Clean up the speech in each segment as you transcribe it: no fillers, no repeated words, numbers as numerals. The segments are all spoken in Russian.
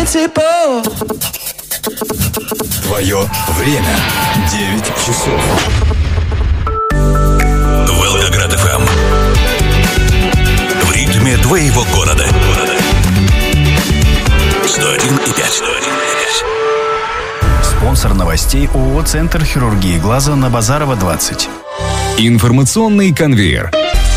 Твое время 9 часов. Волгоград ФМ. В ритме твоего города. 101,5. Спонсор новостей ООО «Центр хирургии глаза» на Базарова, 20. Информационный конвейер.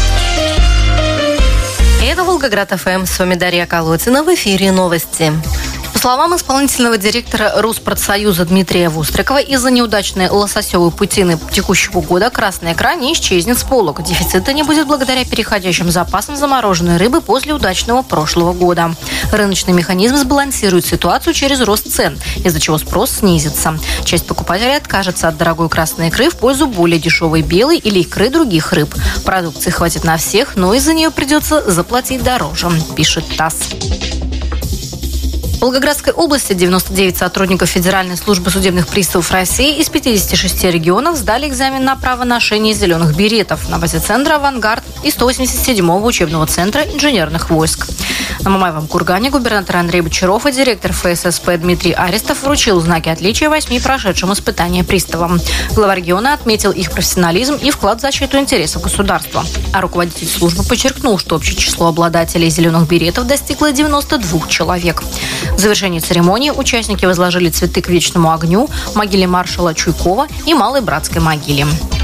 Это Волгоград ФМ. С вами Дарья Колотина. В эфире новости. По словам исполнительного директора Руспродсоюза Дмитрия Вострикова, из-за неудачной лососевой путины текущего года красная икра не исчезнет с полок. Дефицита не будет благодаря переходящим запасам замороженной рыбы после удачного прошлого года. Рыночный механизм сбалансирует ситуацию через рост цен, из-за чего спрос снизится. Часть покупателей откажется от дорогой красной икры в пользу более дешевой белой или икры других рыб. Продукции хватит на всех, но из-за нее придется заплатить дороже, пишет ТАСС. В Волгоградской области 99 сотрудников Федеральной службы судебных приставов России из 56 регионов сдали экзамен на право ношения зеленых беретов на базе центра «Авангард» и 187-го учебного центра инженерных войск. На Мамаевом кургане губернатор Андрей Бочаров и директор ФССП Дмитрий Арестов вручил знаки отличия 8 прошедшим испытания приставам. Глава региона отметил их профессионализм и вклад в защиту интересов государства. А руководитель службы подчеркнул, что общее число обладателей зеленых беретов достигло 92 человек. В завершении церемонии участники возложили цветы к вечному огню, могиле маршала Чуйкова и Малой Братской могиле.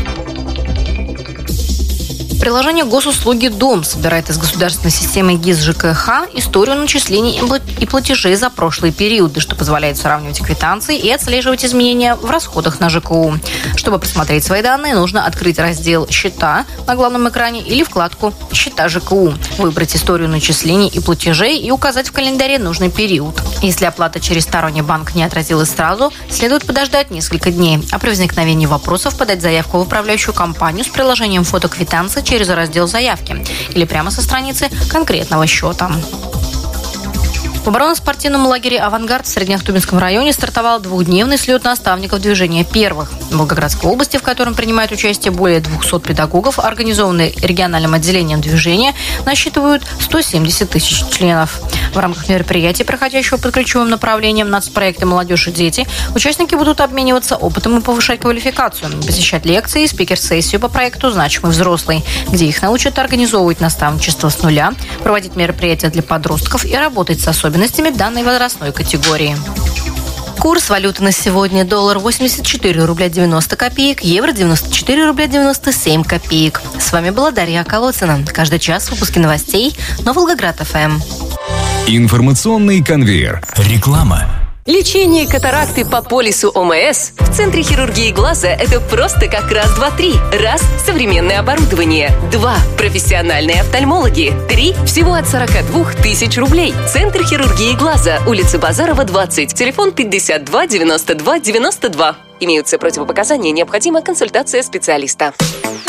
Приложение госуслуги «Дом» собирает из государственной системы ГИС ЖКХ историю начислений и платежей за прошлые периоды, что позволяет сравнивать квитанции и отслеживать изменения в расходах на ЖКУ. Чтобы посмотреть свои данные, нужно открыть раздел «Счета» на главном экране или вкладку «Счета ЖКУ», выбрать историю начислений и платежей и указать в календаре нужный период. Если оплата через сторонний банк не отразилась сразу, следует подождать несколько дней, а при возникновении вопросов подать заявку в управляющую компанию с приложением фотоквитанции через раздел «Заявки» или прямо со страницы конкретного счета. В оборонно-спортивном лагере «Авангард» в Среднеахтубинском районе стартовал двухдневный слет наставников движения первых. В Волгоградской области, в котором принимают участие более 200 педагогов, организованные региональным отделением движения, насчитывают 170 тысяч членов. В рамках мероприятия, проходящего под ключевым направлением нацпроекта «Молодежь и дети», участники будут обмениваться опытом и повышать квалификацию, посещать лекции и спикер-сессию по проекту «Значимый взрослый», где их научат организовывать наставничество с нуля, проводить мероприятия для подростков и работать с особенностями данной возрастной категории. Курс валюты на сегодня: доллар 84 рубля 90 копеек, евро 94 рубля 97 копеек. С вами была Дарья Колотина. Каждый час в выпуске новостей на Волгоград ФМ. Информационный конвейер. Реклама. Лечение катаракты по полису ОМС в Центре хирургии глаза – это просто как раз, два, три. Раз – современное оборудование. 2 – профессиональные офтальмологи. 3 – всего от 42 тысяч рублей. Центр хирургии глаза, улица Базарова, 20. Телефон 52 92 92. Имеются противопоказания, необходима консультация специалиста.